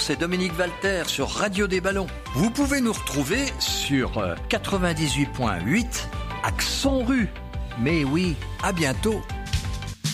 c'est Dominique Valter sur Radio des Ballons. Vous pouvez nous retrouver sur 98.8 Accent Rue. Mais oui, à bientôt.